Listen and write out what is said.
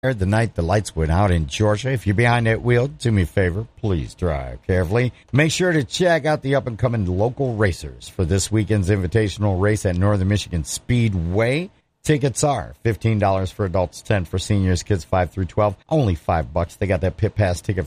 the night the lights went out in Georgia. If you're behind that wheel, do me a favor, please drive carefully. Make sure to check out the up-and-coming local racers for this weekend's invitational race at Northern Michigan Speedway. Tickets are $15 for adults, $10 for seniors, kids 5 through 12, only $5. They got that pit pass ticket